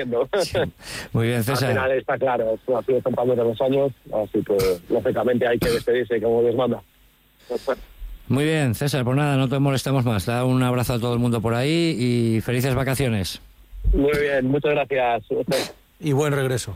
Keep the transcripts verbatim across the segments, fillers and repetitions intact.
haciendo. Sí. Muy bien, César. Al final está claro, ha sido compañero de los años, así que lógicamente hay que despedirse como Dios manda. Pues, bueno. Muy bien, César, pues nada, no te molestamos más. Da un abrazo a todo el mundo por ahí y felices vacaciones. Muy bien, muchas gracias. Y buen regreso.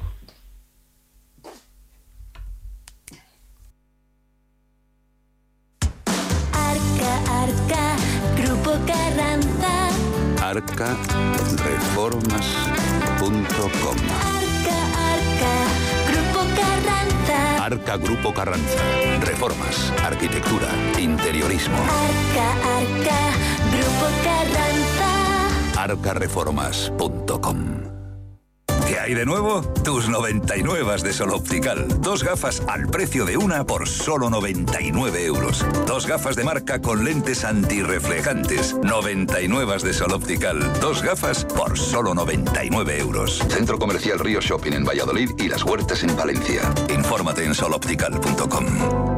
Arca, Arca, Grupo Carranza. arca reformas punto com. Arca, Arca, Grupo Carranza. Arca Grupo Carranza. Reformas, arquitectura, interiorismo. Arca, Arca, Grupo Carranza. arca reformas punto com. ¿Qué hay de nuevo? Tus noventa y nueve de Sol Optical. Dos gafas al precio de una por solo noventa y nueve euros. Dos gafas de marca con lentes antirreflejantes. noventa y nueve de Sol Optical. Dos gafas por solo noventa y nueve euros. Centro Comercial Río Shopping en Valladolid y Las Huertas en Valencia. Infórmate en sol optical punto com.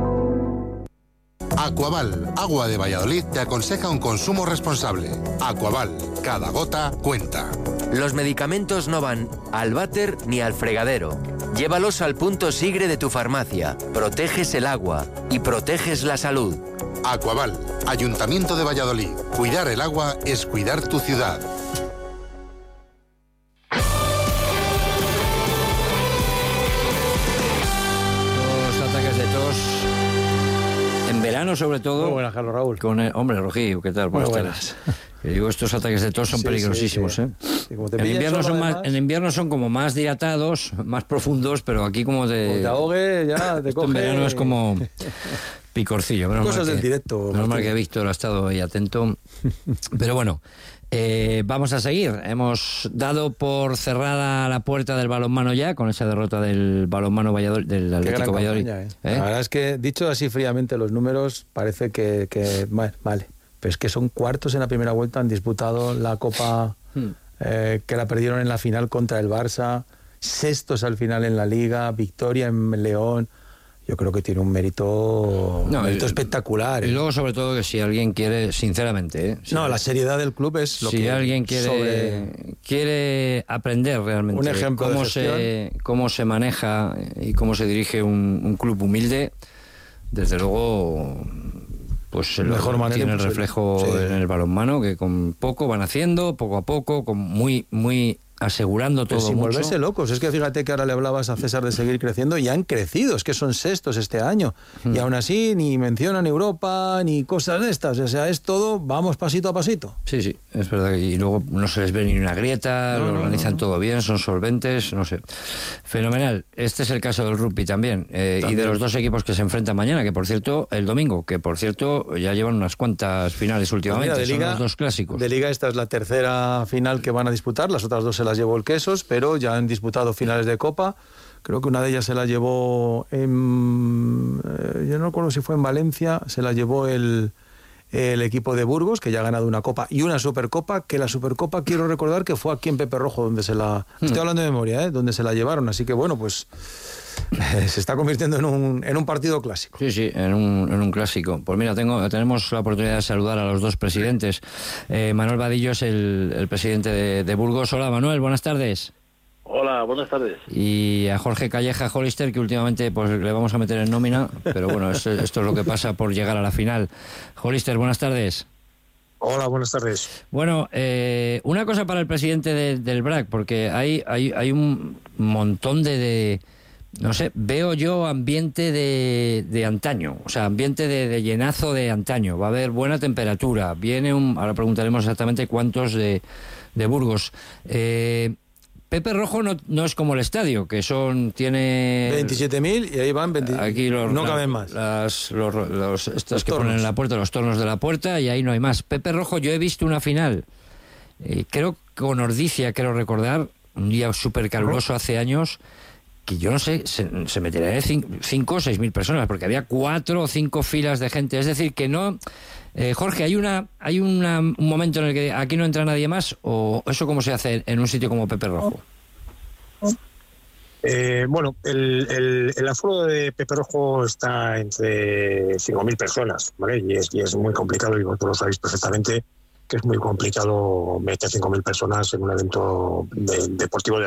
Aquaval, agua de Valladolid, te aconseja un consumo responsable. Aquaval, cada gota cuenta. Los medicamentos no van al váter ni al fregadero. Llévalos al punto Sigre de tu farmacia. Proteges el agua y proteges la salud. Aquaval, Ayuntamiento de Valladolid. Cuidar el agua es cuidar tu ciudad. Los ataques de tos en verano, sobre todo. Muy buenas, Carlos Raúl. Con el, hombre, Rojillo, ¿qué tal? Buenas Muy tardes. Que digo, estos ataques de tos son Sí, peligrosísimos, sí, sí. ¿eh? Sí, como te En pillen invierno, solo, son más, además, en invierno son como más dilatados, más profundos, pero aquí como de... como te ahogue, ya te Esto coge. en verano es como picorcillo. Menos Cosas mal del que, directo, Menos mal Martín. que Víctor ha estado ahí atento. Pero bueno, eh, vamos a seguir. Hemos dado por cerrada la puerta del balonmano ya, con esa derrota del balonmano Valladolid, del Qué Atlético gran Valladolid. campaña, ¿eh? ¿Eh? La verdad es que, dicho así fríamente los números, parece que, que vale, vale. Pero es que son cuartos en la primera vuelta, han disputado la Copa Hmm. eh, que la perdieron en la final contra el Barça, sextos al final en la Liga, victoria en León. Yo creo que tiene un mérito, No, un mérito y- espectacular. Y luego, sobre todo, que si alguien quiere, sinceramente... ¿eh? Si- no, la seriedad del club es lo si que... alguien quiere sobre- quiere aprender realmente Un ejemplo de cómo gestión. se cómo se maneja y cómo se dirige un, un club humilde, desde luego pues lo- Mejor manera tiene el imposible. reflejo Sí. en el balonmano, que con poco van haciendo, poco a poco, con muy muy asegurando Pero todo sin mucho. volverse locos. Es que fíjate que ahora le hablabas a César de seguir creciendo y han crecido. Es que son sextos este año. Hmm. Y aún así ni mencionan Europa ni cosas de estas. O sea, es todo, vamos pasito a pasito. Sí, sí, es verdad. Y luego no se les ve ni una grieta, No, lo no, organizan no. todo bien, son solventes, no sé. Fenomenal. Este es el caso del rugby también. eh, También. Y de los dos equipos que se enfrentan mañana, que por cierto, el domingo, que por cierto ya llevan unas cuantas finales últimamente. Pues mira, de son Liga- los dos clásicos. De Liga esta es la tercera final que van a disputar. Las otras dos se las llevó el Quesos, pero ya han disputado finales de Copa. Creo que una de ellas se la llevó en... eh, yo no recuerdo si fue en Valencia, se la llevó el, el equipo de Burgos, que ya ha ganado una Copa y una Supercopa, que la Supercopa quiero recordar que fue aquí en Pepe Rojo, donde se la... Estoy hablando de memoria, ¿eh? Donde se la llevaron. Así que bueno, pues eh, se está convirtiendo en un, en un partido clásico. Sí, sí, en un, en un clásico. Pues mira, tengo, tenemos la oportunidad de saludar a los dos presidentes. Eh, Manuel Vadillo es el, el presidente de, de Burgos. Hola, Manuel, buenas tardes. Hola, buenas tardes. Y a Jorge Calleja Hollister, que últimamente pues le vamos a meter en nómina, pero bueno, esto, esto es lo que pasa por llegar a la final. Hollister, buenas tardes. Hola, buenas tardes. Bueno, eh, una cosa para el presidente de, del B R A C, porque hay, hay, hay un montón de, de, no sé, veo yo ambiente de, de antaño, o sea, ambiente de, de llenazo de antaño. Va a haber buena temperatura, viene un, ahora preguntaremos exactamente cuántos de, de Burgos. Eh, Pepe Rojo no, no es como el estadio, que son, tiene... veintisiete mil y ahí van veinte. Aquí los, no la- caben más. Las, los, los- estos Los que tornos. ponen en la puerta, los tornos de la puerta, y ahí no hay más. Pepe Rojo, yo he visto una final, eh, creo con Ordicia, quiero recordar, un día súper caluroso hace años, que yo no sé, se, se meterían de cinco, cinco o seis mil personas, porque había cuatro o cinco filas de gente. Es decir, que no... Eh, Jorge, ¿hay una hay una, un momento en el que aquí no entra nadie más? ¿O eso cómo se hace en un sitio como Pepe Rojo? Eh, bueno, el, el, el aforo de Pepe Rojo está entre cinco mil personas, ¿vale? Y es, y es muy complicado, y vosotros lo sabéis perfectamente, que es muy complicado meter cinco mil personas en un evento de- deportivo de